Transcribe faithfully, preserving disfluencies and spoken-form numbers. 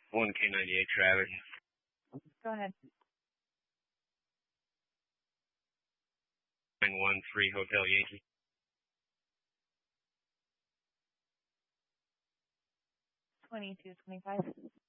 one K ninety-eight Travis. Go ahead. nine one three Hotel Yankee. twenty-two twenty-five.